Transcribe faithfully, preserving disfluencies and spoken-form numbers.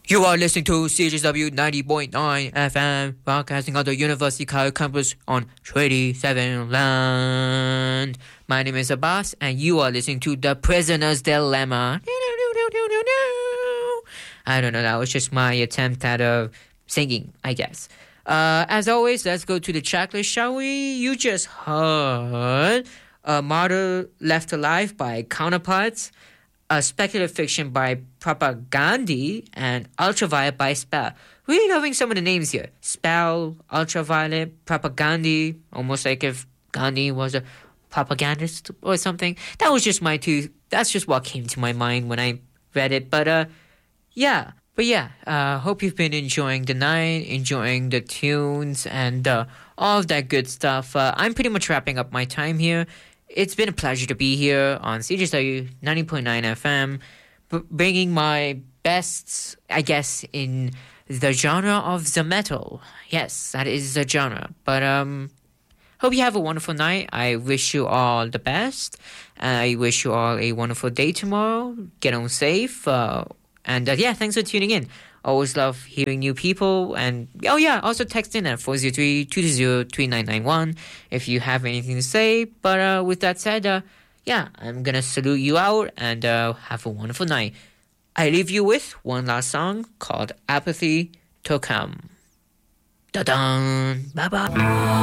You are listening to C H S W ninety point nine F M, broadcasting on the University College campus on Treaty seven land. My name is Abbas, and you are listening to The Prisoner's Dilemma. I don't know, that was just my attempt at uh, singing, I guess. Uh, as always, let's go to the checklist, shall we? You just heard A Martyr Left Alive by Counterparts, a speculative fiction by Propagandhi, and Ultraviolet by Spell. Really loving some of the names here. Spell, Ultraviolet, Propagandhi, almost like if Gandhi was a propagandist or something. That was just my two, that's just what came to my mind when I read it. But uh, yeah, but yeah, uh, hope you've been enjoying the night, enjoying the tunes, and uh, all of that good stuff. Uh, I'm pretty much wrapping up my time here. It's been a pleasure to be here on C H S W ninety point nine F M, b- bringing my best, I guess, in the genre of the metal. Yes, that is the genre. But um, hope you have a wonderful night. I wish you all the best. I wish you all a wonderful day tomorrow. Get on safe. Uh, and uh, yeah, thanks for tuning in. Always love hearing new people. And oh yeah, also text in at four zero three, two two zero, three nine nine one if you have anything to say. But uh, with that said, uh, yeah, I'm gonna salute you out and uh, have a wonderful night. I leave you with one last song called Apathy to Come. Da-dun! Bye-bye!